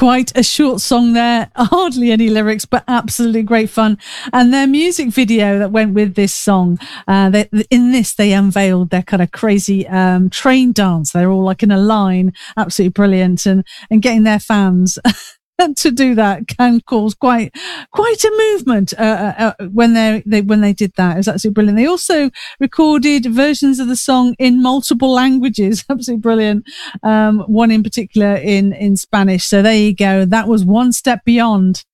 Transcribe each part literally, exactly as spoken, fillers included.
Quite a short song there, hardly any lyrics, but absolutely great fun. And their music video that went with this song, uh, they, in this they unveiled their kind of crazy um, train dance. They're all like in a line, absolutely brilliant, and and getting their fans to do that can cause quite quite a movement uh, uh, when they they when they did that. It was absolutely brilliant. They also recorded versions of the song in multiple languages. Absolutely brilliant. Um, one in particular in in Spanish. So there you go. That was one step beyond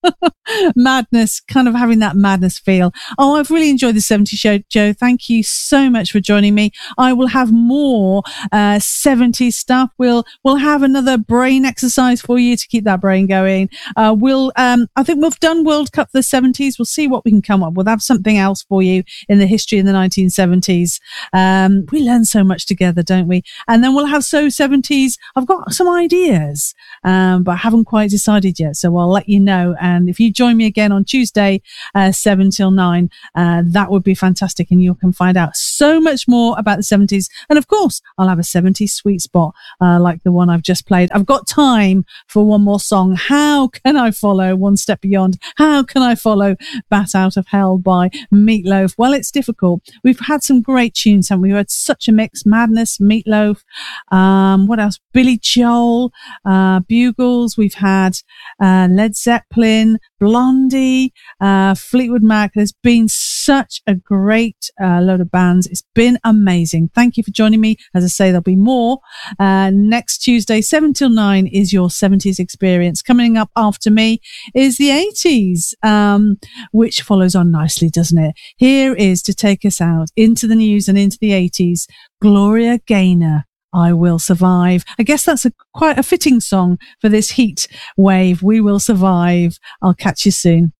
madness, kind of having that madness feel. Oh, I've really enjoyed the seventies show, Joe. Thank you so much for joining me. I will have more uh, seventies stuff. We'll we'll have another brain exercise for you to keep that brain going. Uh, we'll, um, I think we've done World Cup the seventies. We'll see what we can come up with. We'll have something else for you in the history in the nineteen seventies. Um, we learn so much together, don't we? And then we'll have So seventies. I've got some ideas, um, but I haven't quite decided yet. So I'll let you know. And if you join me again on Tuesday, uh, seven till nine, uh, that would be fantastic. And you can find out so much more about the seventies. And of course, I'll have a seventies sweet spot, uh, like the one I've just played. I've got time for one more song. How can I follow One Step Beyond? How can I follow Bat Out of Hell by Meatloaf? Well, it's difficult. We've had some great tunes, haven't we? We've had such a mix. Madness, Meatloaf, um, what else? Billy Joel, uh, Bugles. We've had uh, Led Zeppelin, Blondie, uh, Fleetwood Mac. There's been such a great uh, load of bands. It's been amazing. Thank you for joining me. As I say, there'll be more. Uh, next Tuesday, seven till nine is your seventies experience. Coming up after me is the eighties, um, which follows on nicely, doesn't it? Here is to take us out into the news and into the eighties, Gloria Gaynor. I Will Survive. I guess that's a quite a fitting song for this heat wave. We will survive. I'll catch you soon.